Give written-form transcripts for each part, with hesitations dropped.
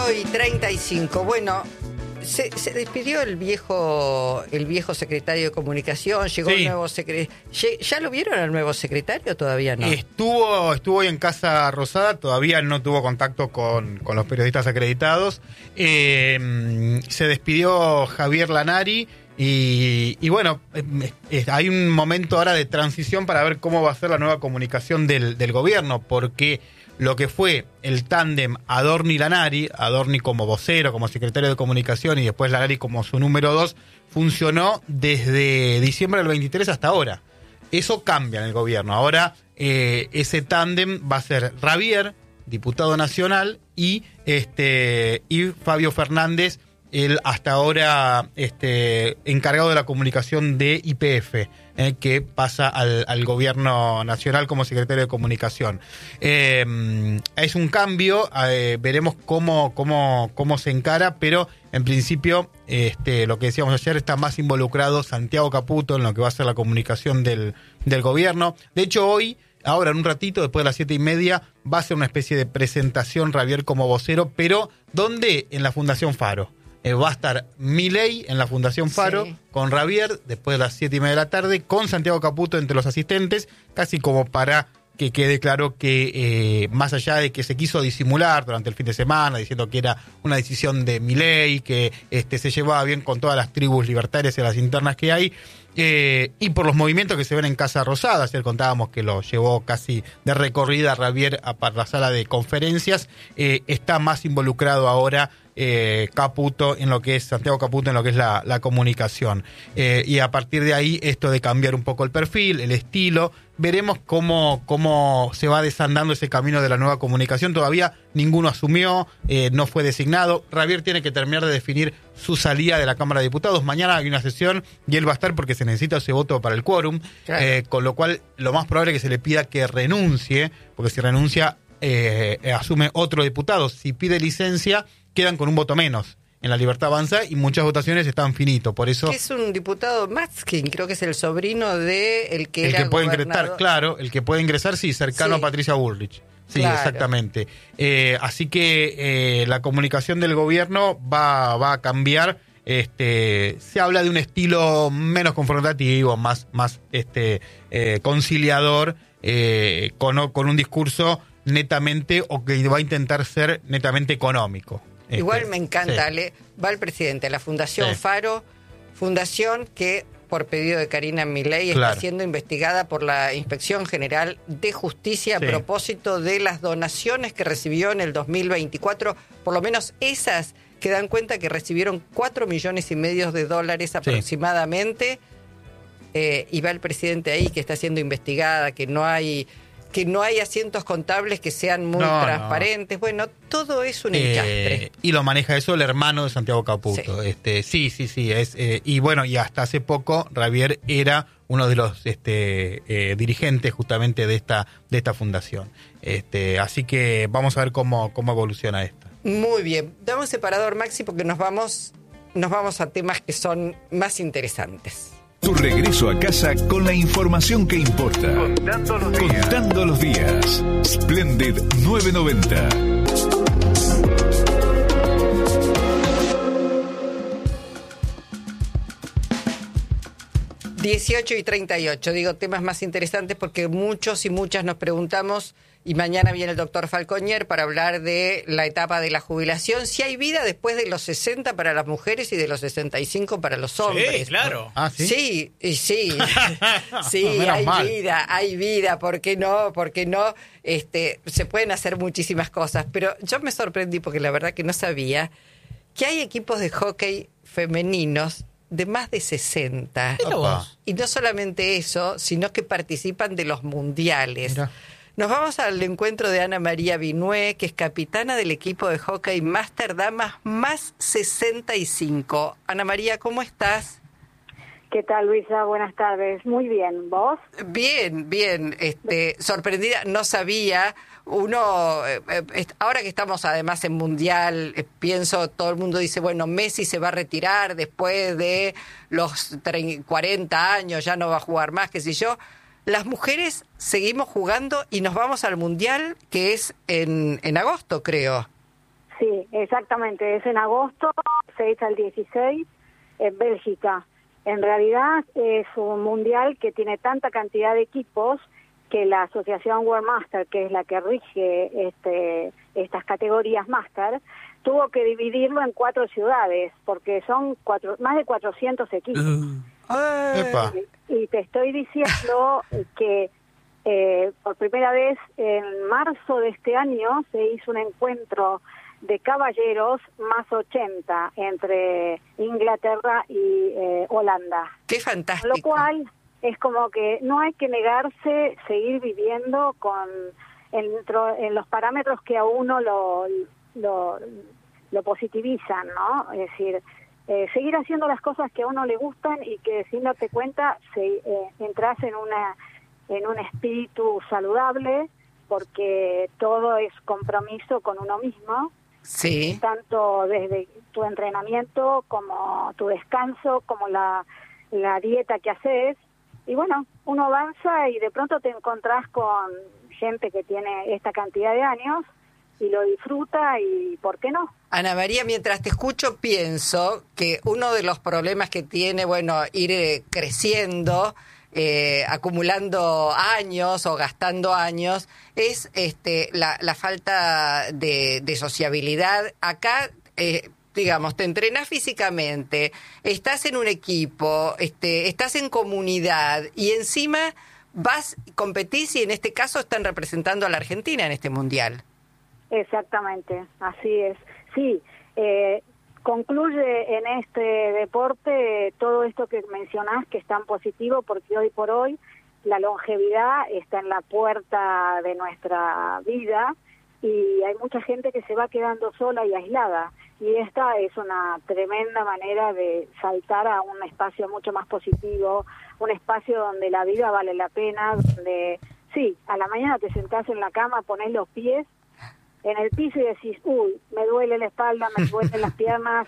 18:35. Bueno, se despidió el viejo secretario de Comunicación, llegó el nuevo secretario. ¿Ya lo vieron al nuevo secretario? Todavía no. Estuvo hoy en Casa Rosada, todavía no tuvo contacto con los periodistas acreditados. Se despidió Javier Lanari y bueno, hay un momento ahora de transición para ver cómo va a ser la nueva comunicación del gobierno, porque lo que fue el tándem Adorni-Lanari, Adorni como vocero, como secretario de Comunicación y después Lanari como su número 2, funcionó desde diciembre del 23 hasta ahora. Eso cambia en el gobierno. Ahora ese tándem va a ser Ravier, diputado nacional, y Fabio Fernández, el hasta ahora encargado de la comunicación de YPF, que pasa al gobierno nacional como secretario de Comunicación. Es un cambio, veremos cómo se encara, pero en principio, lo que decíamos ayer, está más involucrado Santiago Caputo en lo que va a ser la comunicación del gobierno. De hecho, hoy, ahora en un ratito, después de las 7:30, va a ser una especie de presentación Ravier como vocero, pero ¿dónde? En la Fundación Faro. Va a estar Milei en la Fundación Faro, sí, con Ravier, después de las 7:30 de la tarde, con Santiago Caputo entre los asistentes, casi como para que quede claro que más allá de que se quiso disimular durante el fin de semana, diciendo que era una decisión de Milei, que se llevaba bien con todas las tribus libertarias y las internas que hay, y por los movimientos que se ven en Casa Rosada. Ayer contábamos que lo llevó casi de recorrida Ravier para la sala de conferencias. Está más involucrado ahora Caputo en lo que es Santiago Caputo en lo que es la comunicación, y a partir de ahí esto de cambiar un poco el perfil, el estilo, veremos cómo se va desandando ese camino de la nueva comunicación. Todavía ninguno asumió, no fue designado. Ravier tiene que terminar de definir su salida de la Cámara de Diputados. Mañana hay una sesión y él va a estar porque se necesita ese voto para el quórum, claro. Con lo cual lo más probable es que se le pida que renuncie, porque si renuncia asume otro diputado. Si pide licencia, quedan con un voto menos en La Libertad Avanza y muchas votaciones están finito. Por eso es un diputado Matzkin, creo que es el sobrino de el que era puede gobernador. ingresar, claro, el que puede ingresar, sí, cercano a Patricia Bullrich. Sí, claro, exactamente. Así que la comunicación del gobierno va a cambiar. Se habla de un estilo menos confrontativo, más conciliador, con un discurso netamente, o que va a intentar ser netamente económico. Igual me encanta, sí. Va el presidente de la Fundación Sí. Faro, fundación que por pedido de Karina Milei Claro. está siendo investigada por la Inspección General de Justicia a Sí. propósito de las donaciones que recibió en el 2024, por lo menos esas que dan cuenta que recibieron $4,5 millones aproximadamente, y va el presidente ahí que está siendo investigada, que no hay asientos contables que sean muy transparentes. No. Bueno, todo es un encastre. Y lo maneja eso el hermano de Santiago Caputo. Sí. Y bueno, y hasta hace poco Ravier era uno de los dirigentes justamente de esta fundación. Así que vamos a ver cómo evoluciona esto. Muy bien. Dame un separador, Maxi, porque nos vamos a temas que son más interesantes. Tu regreso a casa con la información que importa. Contando los días. Splendid 990. (18:38). Digo temas más interesantes porque muchos y muchas nos preguntamos, y mañana viene el doctor Falcoñer para hablar de la etapa de la jubilación, si hay vida después de los 60 para las mujeres y de los 65 para los hombres. Sí, claro. ¿Ah, sí? Sí, hay vida, ¿por qué no? Se pueden hacer muchísimas cosas, pero yo me sorprendí porque la verdad que no sabía que hay equipos de hockey femeninos de más de 60. Y no solamente eso, sino que participan de los mundiales. Mira. Nos vamos al encuentro de Ana María Binué, que es capitana del equipo de hockey Master Damas más 65. Ana María, ¿cómo estás? ¿Qué tal, Luisa? Buenas tardes. Muy bien. ¿Vos? Bien. Sorprendida, no sabía. Ahora que estamos además en Mundial, pienso, todo el mundo dice, bueno, Messi se va a retirar después de los 40 años, ya no va a jugar más, qué sé yo. Las mujeres seguimos jugando y nos vamos al Mundial, que es en agosto, creo. Sí, exactamente. Es en agosto, 6 al 16, en Bélgica. En realidad es un mundial que tiene tanta cantidad de equipos que la asociación World Master, que es la que rige estas categorías Master, tuvo que dividirlo en 4 ciudades, porque son más de 400 equipos. Epa. Y te estoy diciendo que por primera vez en marzo de este año se hizo un encuentro de caballeros más 80 entre Inglaterra y Holanda. ¡Qué fantástico! Lo cual es como que no hay que negarse seguir viviendo en los parámetros que a uno lo positivizan, ¿no? Es decir, seguir haciendo las cosas que a uno le gustan y que sin darte cuenta entras en un espíritu saludable, porque todo es compromiso con uno mismo. Sí. Tanto desde tu entrenamiento como tu descanso, como la dieta que haces. Y bueno, uno avanza y de pronto te encontrás con gente que tiene esta cantidad de años y lo disfruta, y ¿por qué no? Ana María, mientras te escucho pienso que uno de los problemas que tiene, ir creciendo, acumulando años o gastando años, es la falta de sociabilidad. Acá, digamos, te entrenás físicamente, estás en un equipo, estás en comunidad y encima competís, y en este caso están representando a la Argentina en este mundial. Exactamente, así es. Sí, concluye en este deporte todo esto que mencionás, que es tan positivo, porque hoy por hoy la longevidad está en la puerta de nuestra vida y hay mucha gente que se va quedando sola y aislada, y esta es una tremenda manera de saltar a un espacio mucho más positivo, un espacio donde la vida vale la pena, donde sí, a la mañana te sentás en la cama, ponés los pies en el piso y decís, uy, me duele la espalda, me duelen las piernas,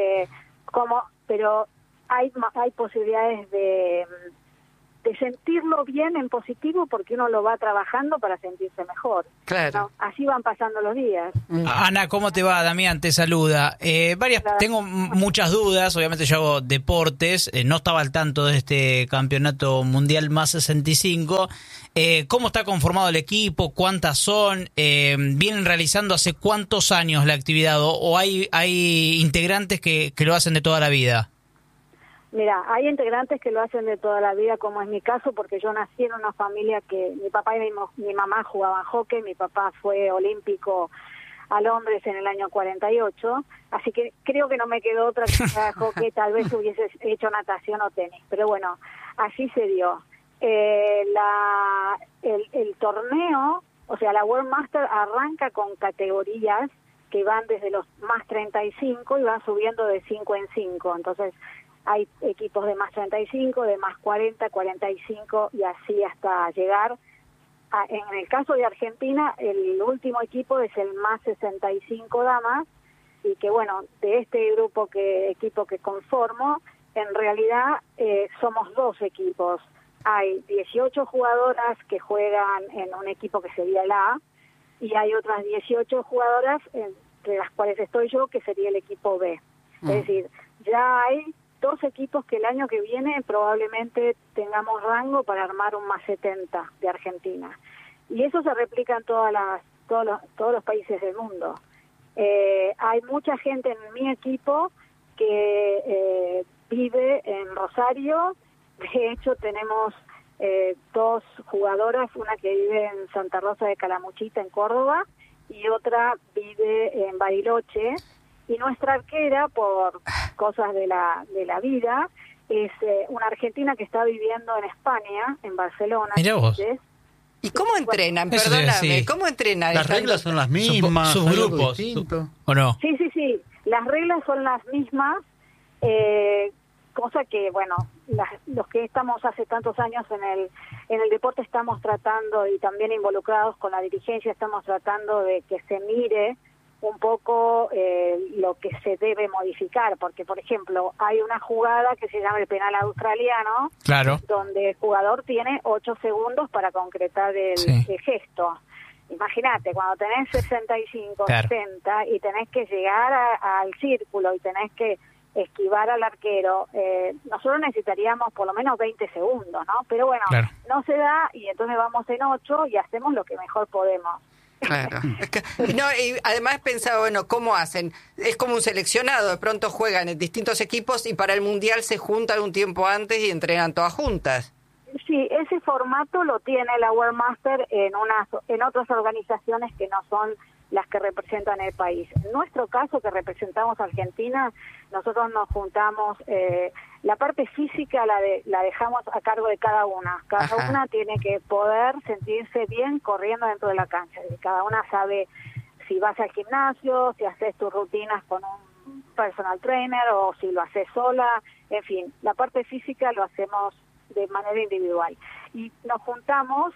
pero hay posibilidades de sentirlo bien en positivo, porque uno lo va trabajando para sentirse mejor. Claro. ¿No? Así van pasando los días. Ana, ¿cómo te va? Damián te saluda. Tengo muchas dudas, obviamente yo hago deportes, no estaba al tanto de este campeonato mundial más 65. ¿Cómo está conformado el equipo? ¿Cuántas son? ¿Vienen realizando hace cuántos años la actividad? ¿O hay integrantes que lo hacen de toda la vida? Mira, hay integrantes que lo hacen de toda la vida, como es mi caso, porque yo nací en una familia que mi papá y mi mamá jugaban hockey. Mi papá fue olímpico a Londres en el año 48, así que creo que no me quedó otra que jugar hockey. Tal vez hubiese hecho natación o tenis, pero bueno, así se dio. El torneo, o sea, la World Master arranca con categorías que van desde los más 35 y van subiendo de 5 en 5, entonces hay equipos de más 35, de más 40, 45 y así hasta llegar en el caso de Argentina, el último equipo es el más 65 damas, y que bueno, de este equipo que conformo, en realidad somos 2 equipos. Hay 18 jugadoras que juegan en un equipo que sería el A, y hay otras 18 jugadoras, entre las cuales estoy yo, que sería el equipo B. Es decir, ya hay 2 equipos que el año que viene probablemente tengamos rango para armar un más 70 de Argentina. Y eso se replica en todos los países del mundo. Hay mucha gente en mi equipo que vive en Rosario. De hecho, tenemos 2 jugadoras, una que vive en Santa Rosa de Calamuchita, en Córdoba, y otra vive en Bariloche. Y nuestra arquera, por cosas de la vida, es una argentina que está viviendo en España, en Barcelona. Mirá vos. ¿Y cómo entrenan? Eso Perdóname, sí. ¿cómo entrenan? Las reglas son las mismas. Sus algo grupos, distinto. ¿o no? Sí. Las reglas son las mismas, cosa que, bueno, los que estamos hace tantos años en el deporte estamos tratando, y también involucrados con la dirigencia, estamos tratando de que se mire un poco lo que se debe modificar, porque por ejemplo hay una jugada que se llama el penal australiano, Claro. donde el jugador tiene 8 segundos para concretar el gesto. Imagínate, cuando tenés 65, Claro. 70 y tenés que llegar al círculo y tenés que esquivar al arquero, nosotros necesitaríamos por lo menos 20 segundos, ¿no? Pero bueno, Claro. no se da y entonces vamos en 8 y hacemos lo que mejor podemos. Claro. No, y además pensaba, bueno, ¿cómo hacen? Es como un seleccionado, de pronto juegan en distintos equipos y para el Mundial se juntan un tiempo antes y entrenan todas juntas. Sí, ese formato lo tiene la World Master en otras organizaciones que no son las que representan el país. En nuestro caso, que representamos a Argentina, nosotros nos juntamos, la parte física la dejamos a cargo de cada una. Cada Ajá. una tiene que poder sentirse bien corriendo dentro de la cancha. Y cada una sabe si vas al gimnasio, si haces tus rutinas con un personal trainer o si lo haces sola. En fin, la parte física lo hacemos de manera individual. Y nos juntamos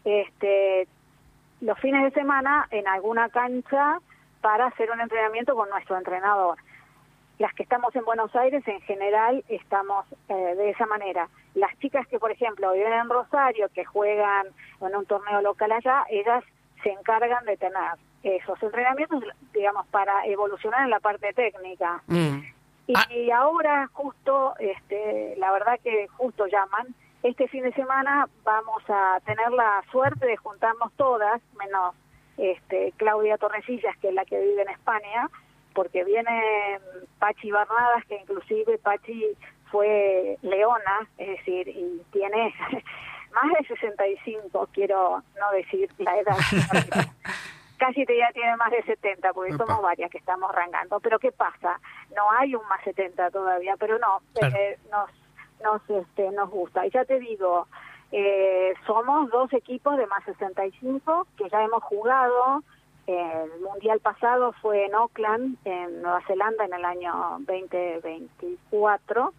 los fines de semana en alguna cancha para hacer un entrenamiento con nuestro entrenador. Las que estamos en Buenos Aires, en general, estamos de esa manera. Las chicas que, por ejemplo, viven en Rosario, que juegan en un torneo local allá, ellas se encargan de tener esos entrenamientos, digamos, para evolucionar en la parte técnica. Y ahora justo, la verdad que justo llaman, este fin de semana vamos a tener la suerte de juntarnos todas, menos Claudia Torrecillas, que es la que vive en España, porque viene Pachi Barnadas, que inclusive Pachi fue leona, es decir, y tiene más de 65, quiero no decir la edad, casi ya tiene más de 70, porque somos varias que estamos rangando. Pero ¿qué pasa? No hay un más 70 todavía, pero no, Claro. nos gusta. Y ya te digo, somos 2 equipos de más 65 que ya hemos jugado. El mundial pasado fue en Auckland, en Nueva Zelanda, en el año 2024.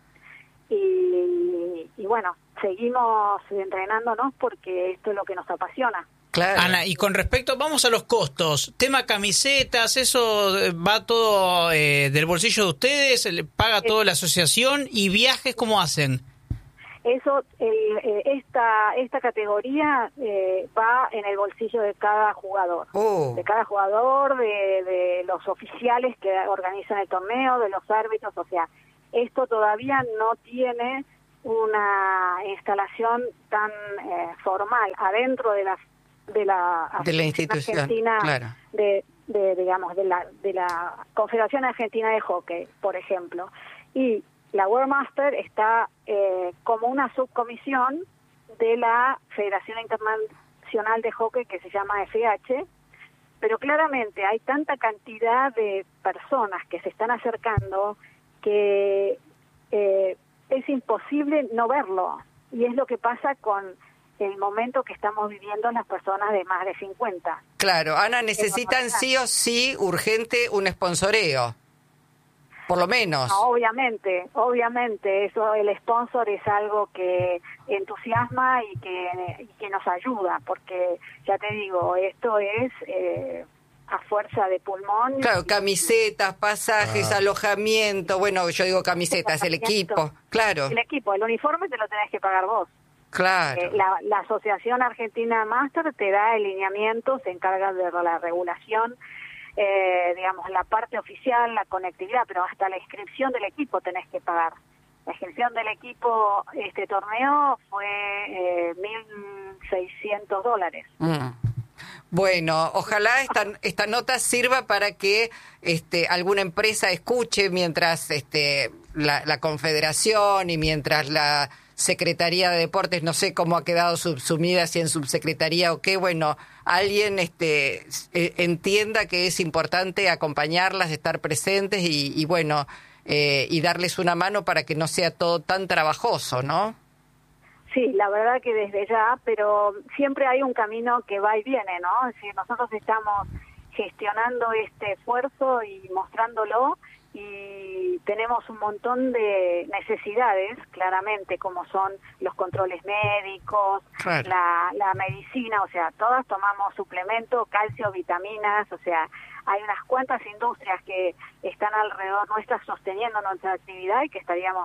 Y bueno, seguimos entrenándonos porque esto es lo que nos apasiona. Claro. Ana, y con respecto, vamos a los costos. Tema camisetas, ¿eso va todo del bolsillo de ustedes? ¿Paga todo la asociación? ¿Y viajes cómo hacen? Eso, esta categoría va en el bolsillo de cada jugador. De cada jugador, de los oficiales que organizan el torneo, de los árbitros. O sea, esto todavía no tiene una instalación tan formal adentro de la institución, argentina, claro. digamos, de la Confederación Argentina de Hockey, por ejemplo. Y la World Master está como una subcomisión de la Federación Internacional de Hockey, que se llama FH, pero claramente hay tanta cantidad de personas que se están acercando que es imposible no verlo. Y es lo que pasa con el momento que estamos viviendo las personas de más de 50. Claro, Ana, necesitan sí o sí urgente un sponsoreo, por lo menos. No, obviamente, eso, el sponsor es algo que entusiasma y que nos ayuda, porque ya te digo, esto es a fuerza de pulmón. Claro, camisetas, pasajes, alojamiento, bueno, yo digo camisetas, el equipo, claro. El equipo, el uniforme te lo tenés que pagar vos. Claro. La Asociación Argentina Master te da el lineamiento, se encarga de la regulación, digamos, la parte oficial, la conectividad, pero hasta la inscripción del equipo tenés que pagar. La inscripción del equipo, este torneo fue $1,600. Bueno, ojalá esta nota sirva para que alguna empresa escuche mientras la Confederación y mientras la Secretaría de Deportes, no sé cómo ha quedado subsumida, si en subsecretaría o qué, bueno, alguien entienda que es importante acompañarlas, estar presentes y bueno, y darles una mano para que no sea todo tan trabajoso, ¿no? Sí, la verdad que desde ya, pero siempre hay un camino que va y viene, ¿no? Es decir, nosotros estamos gestionando este esfuerzo y mostrándolo, y tenemos un montón de necesidades, claramente, como son los controles médicos, claro, la medicina, o sea, todas tomamos suplemento, calcio, vitaminas, o sea, hay unas cuantas industrias que están alrededor nuestras sosteniendo nuestra actividad y que estaríamos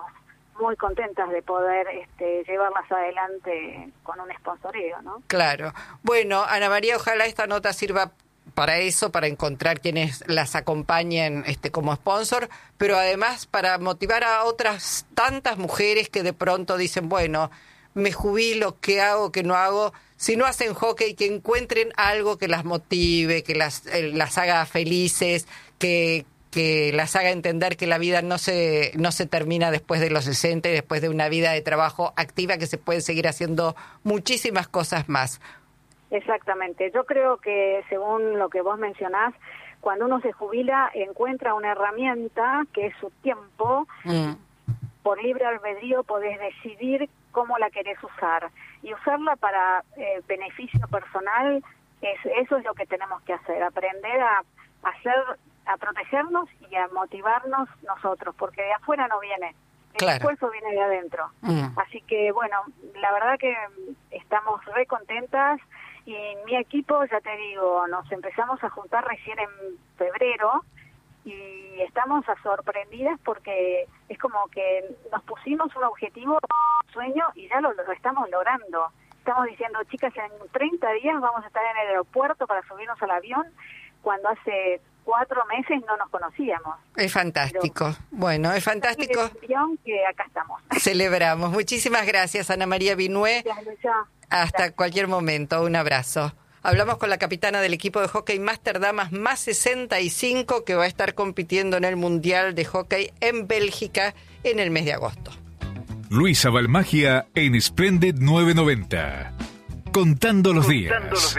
muy contentas de poder llevarlas adelante con un sponsoreo, ¿no? Claro. Bueno, Ana María, ojalá esta nota sirva para eso, para encontrar quienes las acompañen como sponsor, pero además para motivar a otras tantas mujeres que de pronto dicen, bueno, me jubilo, ¿qué hago, qué no hago? Si no hacen hockey, que encuentren algo que las motive, que las haga felices, que las haga entender que la vida no se termina después de los 60 y después de una vida de trabajo activa, que se pueden seguir haciendo muchísimas cosas más. Exactamente. Yo creo que, según lo que vos mencionás, cuando uno se jubila, encuentra una herramienta que es su tiempo. Por libre albedrío podés decidir cómo la querés usar. Y usarla para beneficio personal, eso es lo que tenemos que hacer. Aprender a protegernos y a motivarnos nosotros, porque de afuera no viene. El esfuerzo viene de adentro. Así que, bueno, la verdad que estamos re contentas. Y mi equipo, ya te digo, nos empezamos a juntar recién en febrero y estamos sorprendidas porque es como que nos pusimos un objetivo, un sueño, y ya lo estamos logrando. Estamos diciendo, chicas, en 30 días vamos a estar en el aeropuerto para subirnos al avión, cuando hace 4 meses no nos conocíamos. Es fantástico. Bueno, es fantástico. Que acá estamos. Celebramos. Muchísimas gracias, Ana María Binue. Hasta cualquier momento. Un abrazo. Hablamos con la capitana del equipo de hockey Master Damas más 65 que va a estar compitiendo en el Mundial de Hockey en Bélgica en el mes de agosto. Luisa Balmagia en Splendid 990. Contando los días.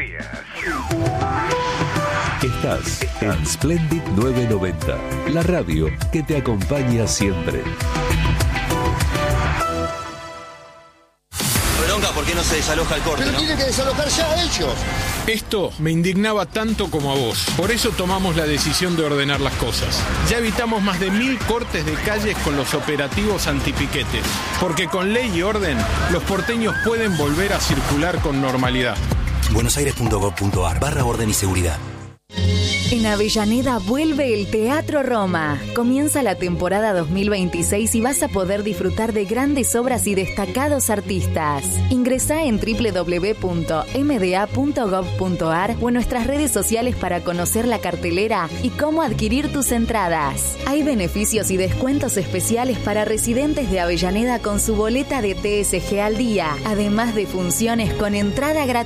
Estás en Splendid 990, la radio que te acompaña siempre. Bronca, ¿por qué no se desaloja el corte? Pero tiene que desalojar ya ellos. Esto me indignaba tanto como a vos. Por eso tomamos la decisión de ordenar las cosas. Ya evitamos más de 1000 cortes de calles con los operativos antipiquetes. Porque con ley y orden, los porteños pueden volver a circular con normalidad. buenosaires.gov.ar/orden y seguridad. En Avellaneda vuelve el Teatro Roma. Comienza la temporada 2026 y vas a poder disfrutar de grandes obras y destacados artistas. Ingresá en www.mda.gov.ar o en nuestras redes sociales para conocer la cartelera y cómo adquirir tus entradas. Hay beneficios y descuentos especiales para residentes de Avellaneda con su boleta de TSG al día, además de funciones con entrada gratuita.